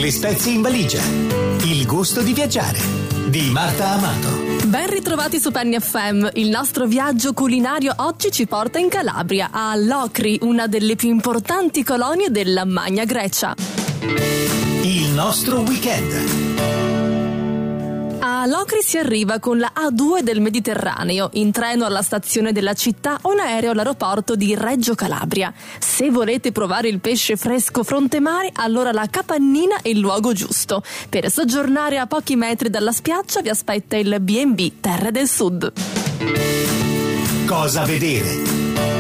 Le spezie in valigia. Il gusto di viaggiare. Di Marta Amato. Ben ritrovati su Penny FM. Il nostro viaggio culinario oggi ci porta in Calabria, a Locri, una delle più importanti colonie della Magna Grecia. Il nostro weekend. A Locri si arriva con la A2 del Mediterraneo, in treno alla stazione della città o in aereo all'aeroporto di Reggio Calabria. Se volete provare il pesce fresco fronte mare, allora la Capannina è il luogo giusto. Per soggiornare a pochi metri dalla spiaggia vi aspetta il B&B Terre del Sud. Cosa vedere?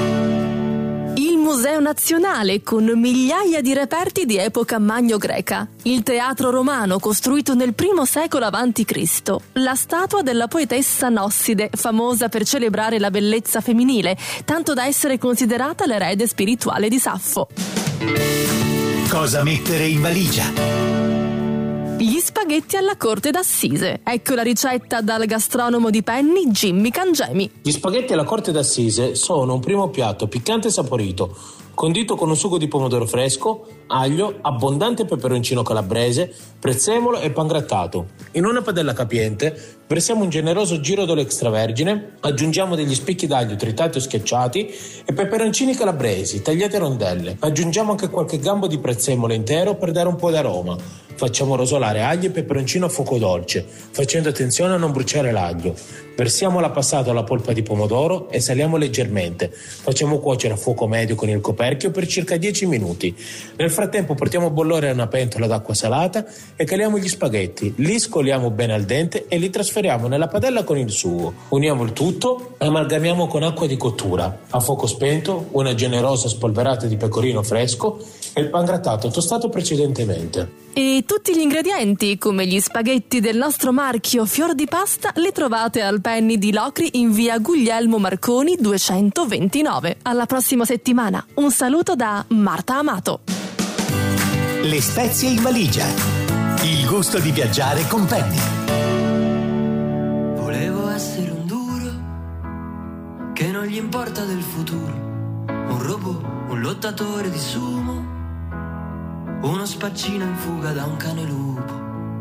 Museo Nazionale con migliaia di reperti di epoca magno-greca, il teatro romano costruito nel I secolo a.C., la statua della poetessa Nosside, famosa per celebrare la bellezza femminile, tanto da essere considerata l'erede spirituale di Saffo. Cosa mettere in valigia? Gli spaghetti alla corte d'Assise. Ecco la ricetta dal gastronomo di Penny, Jimmy Cangemi. Gli spaghetti alla corte d'Assise sono un primo piatto piccante e saporito, condito con un sugo di pomodoro fresco, aglio, abbondante peperoncino calabrese, prezzemolo e pangrattato. In una padella capiente versiamo un generoso giro d'olio extravergine, aggiungiamo degli spicchi d'aglio tritati o schiacciati e peperoncini calabresi tagliati a rondelle. Aggiungiamo anche qualche gambo di prezzemolo intero per dare un po' d'aroma. Facciamo rosolare aglio e peperoncino a fuoco dolce, facendo attenzione a non bruciare l'aglio. Versiamo la passata alla polpa di pomodoro e saliamo leggermente. Facciamo cuocere a fuoco medio con il coperchio per circa 10 minuti. Nel frattempo portiamo a bollore una pentola d'acqua salata e caliamo gli spaghetti. Li scoliamo bene al dente e li trasferiamo nella padella con il sugo. Uniamo il tutto e amalgamiamo con acqua di cottura. A fuoco spento, una generosa spolverata di pecorino fresco e il pangrattato tostato precedentemente. E tutti gli ingredienti, come gli spaghetti del nostro marchio Fior di Pasta, li trovate al Penny di Locri in via Guglielmo Marconi 229. Alla prossima settimana. Un saluto da Marta Amato. Le spezie in valigia. Il gusto di viaggiare con Penny. Volevo essere un duro che non gli importa del futuro, un robot, un lottatore di sumo, uno spaccino in fuga da un cane lupo.